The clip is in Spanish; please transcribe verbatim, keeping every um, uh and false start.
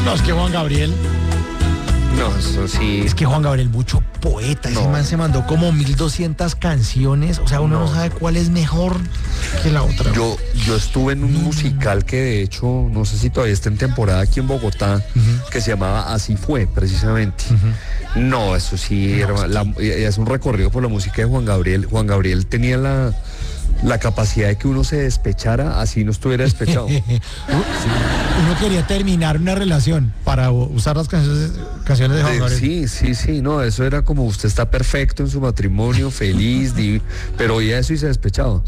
No, es que Juan Gabriel, No, eso sí. es que Juan Gabriel, mucho poeta. Ese No. man se mandó como mil doscientas canciones. O sea, uno no, No. sabe cuál es mejor que la otra. Yo, yo estuve en un musical que de hecho, no sé si todavía está en temporada aquí en Bogotá, Ujú. que se llamaba Así Fue, precisamente. Ujú. No, eso sí, No, herma- es la- es un recorrido por la música de Juan Gabriel. Juan Gabriel tenía la, la capacidad de que uno se despechara, así no estuviera despechado. Uno quería terminar una relación para usar las canciones, canciones de Juan Eh, Gabriel. Sí, sí, sí, no, eso era como usted está perfecto en su matrimonio, feliz, div- pero oía eso y se despechaba.